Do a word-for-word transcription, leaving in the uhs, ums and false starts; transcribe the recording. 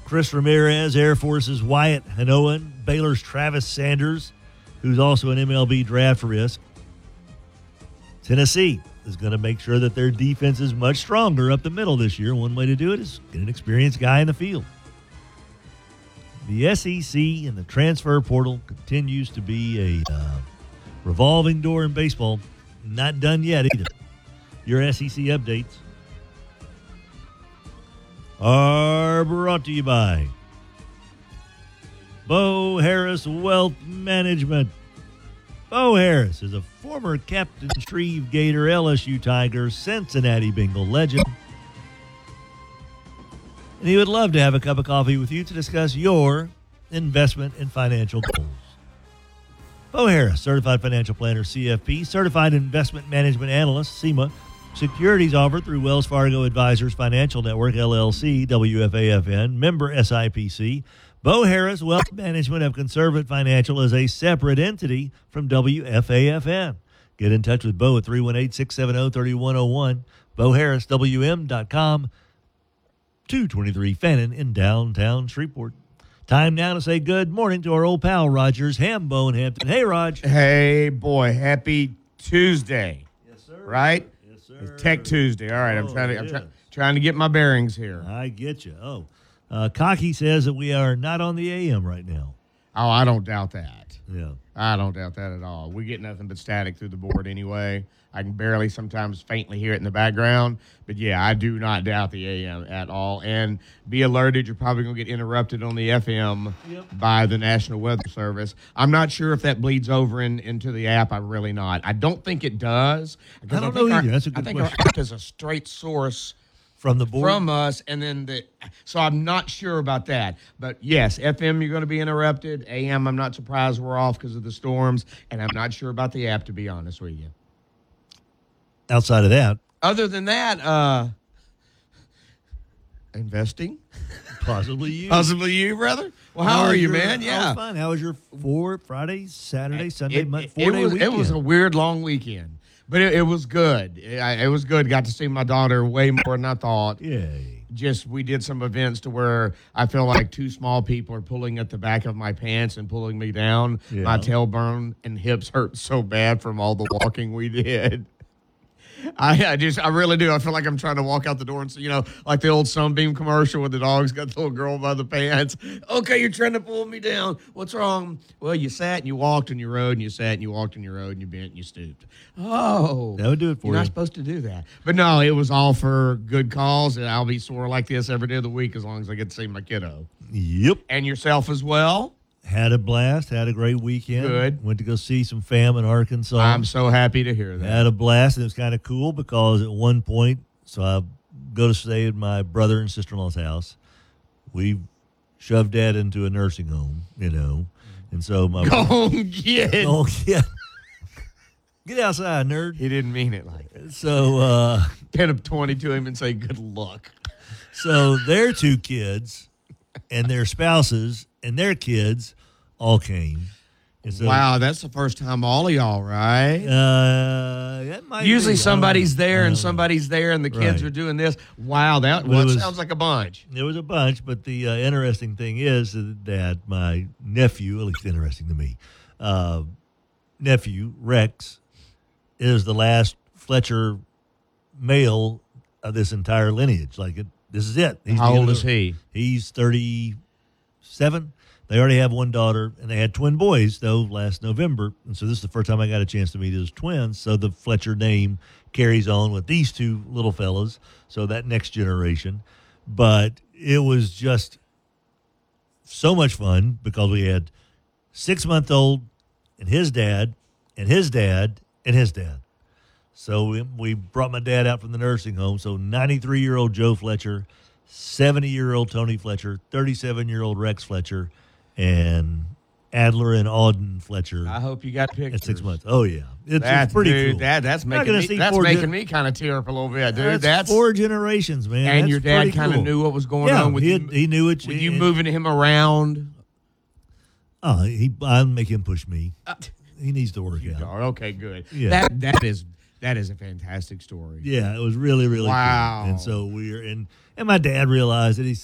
Chris Ramirez, Air Force's Wyatt Hanoan, Baylor's Travis Sanders, who's also an M L B draft risk. Tennessee is going to make sure that their defense is much stronger up the middle this year. One way to do it is get an experienced guy in the field. The S E C and the transfer portal continues to be a uh, revolving door in baseball. Not done yet either. Your S E C updates are brought to you by Bo Harris Wealth Management. Bo Harris is a former Captain Shreve Gator, L S U Tiger, Cincinnati Bengal legend. And he would love to have a cup of coffee with you to discuss your investment and financial goals. Bo Harris, Certified Financial Planner, C F P, Certified Investment Management Analyst, C I M A, securities offered through Wells Fargo Advisors Financial Network, L L C, W F A F N, member S I P C. Bo Harris Wealth Management of Conservative Financial is a separate entity from W F A F N. Get in touch with Bo at three one eight, six seven zero, three one zero one, bo harris w m dot com, two twenty-three Fannin in downtown Shreveport. Time now to say good morning to our old pal Rogers Hambone Hampton. Hey, Rog. Hey, boy. Happy Tuesday. Yes, sir. Right? Yes, sir. It's Tech Tuesday. All right, I'm Oh, trying to it I'm try, is. trying to get my bearings here. I get you. Oh, uh, Cocky says that we are not on the A M right now. Oh, I don't doubt that. Yeah. I don't doubt that at all. We get nothing but static through the board anyway. I can barely sometimes faintly hear it in the background. But, yeah, I do not doubt the A M at all. And be alerted, you're probably going to get interrupted on the F M Yep. by the National Weather Service. I'm not sure if that bleeds over in, into the app. I'm really not. I don't think it does. I don't think know our- either. That's a good I think question. our app is a straight source From the board? from us, and then the so I'm not sure about that. But yes, F M you're going to be interrupted. A M I'm not surprised we're off because of the storms, and I'm not sure about the app, to be honest with you. Outside of that, Other than that, uh, investing, possibly you. possibly you, brother. Well, how, are was you, your- man? I Yeah, was fine. How was your four Friday, Saturday, Sunday, it, Mon- it, four it day was weekend? it was a weird long weekend, but it, it was good. It, I- it was good. Got to see my daughter way more than I thought. Yay. Just we did some events to where I feel like two small people are pulling at the back of my pants and pulling me down. Yeah. My tailbone and hips hurt so bad from all the walking we did. I, I just, I really do. I feel like I'm trying to walk out the door and, see, you know, like the old Sunbeam commercial with the dog's got the little girl by the pants. Okay, you're trying to pull me down. What's wrong? Well, you sat and you walked and you rode and you sat and you walked and you rode and you bent and you stooped. Oh. That would do it for You're you. not supposed to do that. But no, it was all for good cause, and I'll be sore like this every day of the week as long as I get to see my kiddo. Yep. And yourself as well. Had a blast. Had a great weekend. Good. Went to go see some fam in Arkansas. I'm so happy to hear that. Had a blast. And it was kind of cool because at one point, so I go to stay at my brother and sister-in-law's house. We shoved Dad into a nursing home, you know. And so my Go on, get. Oh, yeah. Get outside, nerd. He didn't mean it like that. So, uh, Pin up twenty to him and say, good luck. so their two kids and their spouses and their kids all came. And so, Wow, that's the first time all of y'all, right? Uh, that might Usually be. I don't somebody's know. there I and don't know. somebody's there and the kids Right. are doing this. Wow, that Well, it well, was- sounds like a bunch. There was a bunch, but the uh, interesting thing is that my nephew, at least interesting to me, uh, nephew, Rex, is the last Fletcher male of this entire lineage. Like, it, this is it. He's How the old other- is he? He's thirty-seven. They already have one daughter, and they had twin boys, though, last November. And so this is the first time I got a chance to meet his twins. So the Fletcher name carries on with these two little fellas, so that next generation. But it was just so much fun because we had six-month-old and his dad and his dad and his dad. So we, we brought my dad out from the nursing home. So ninety-three-year-old Joe Fletcher, seventy-year-old Tony Fletcher, thirty-seven-year-old Rex Fletcher, and Adler and Auden Fletcher I hope you got pictures. at six months. Oh, yeah. It's, That's it's pretty dude, cool. That, that's Not making gonna me, see that's four making gen- me kind of tear up a little bit, dude. That's, That's, four generations, man. and That's your dad pretty kind of cool. knew what was going yeah, on with he, you. had, he knew it. with you and- moving him around. Oh, he, I'll make him push me. He needs to work out. Oh, okay, good. Yeah. That that is that is a fantastic story. Yeah, it was really, really Wow. cool. And so we're and and my dad realized that he